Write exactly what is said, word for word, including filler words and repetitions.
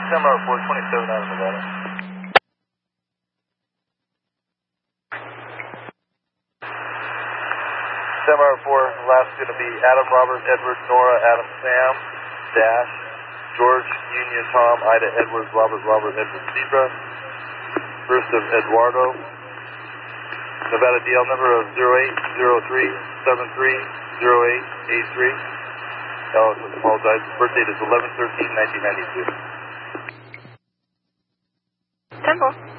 Semi four, twenty-seven out of Nevada. Semi four, last going to be Adam, Robert, Edward, Nora, Adam, Sam, Dash, George, Union, Tom, Ida, Edward, Robert, Robert, Edward, Zebra. First of Eduardo. Nevada D L number of zero eight zero three seven three zero eight eight three. Oh, I apologize. Birth date is eleven thirteen nineteen ninety-two. Temple.